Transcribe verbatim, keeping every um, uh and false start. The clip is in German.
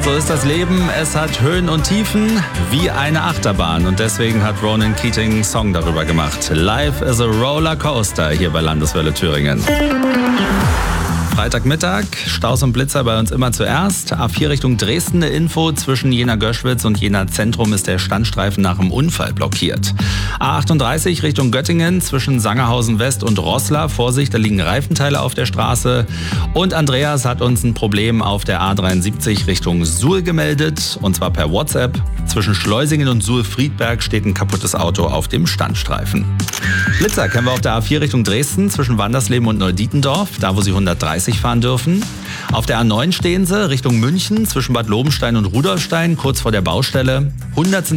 So ist das Leben, es hat Höhen und Tiefen wie eine Achterbahn. Und deswegen hat Ronan Keating einen Song darüber gemacht. Life is a Roller Coaster hier bei Landeswelle Thüringen. Freitagmittag, Staus und Blitzer bei uns immer zuerst. A vier Richtung Dresden eine Info. Zwischen Jena-Göschwitz und Jena-Zentrum ist der Standstreifen nach dem Unfall blockiert. A achtunddreißig Richtung Göttingen zwischen Sangerhausen West und Roßla. Vorsicht, da liegen Reifenteile auf der Straße. Und Andreas hat uns ein Problem auf der A dreiundsiebzig Richtung Suhl gemeldet. Und zwar per WhatsApp. Zwischen Schleusingen und Suhl-Friedberg steht ein kaputtes Auto auf dem Standstreifen. Blitzer kennen wir auf der A vier Richtung Dresden zwischen Wandersleben und Neudietendorf, da wo sie hundertdreißig fahren dürfen. Auf der A neun stehen sie Richtung München zwischen Bad Lobenstein und Rudolfstein, kurz vor der Baustelle. hundert